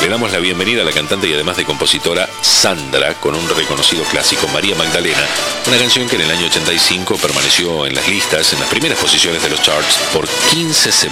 damos la bienvenida a la cantante y además de compositora Sandra con un reconocido clásico, María Magdalena, una canción que en el año 85 permaneció en las listas, en las primeras posiciones de los charts por 15 semanas.